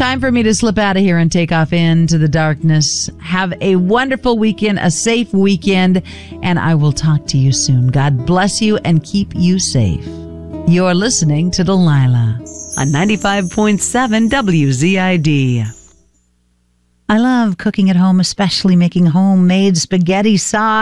time for me to slip out of here and take off into the darkness. Have a wonderful weekend, a safe weekend, and I will talk to you soon. God bless you and keep you safe. You're listening to Delilah on 95.7 WZID. I love cooking at home, especially making homemade spaghetti sauce.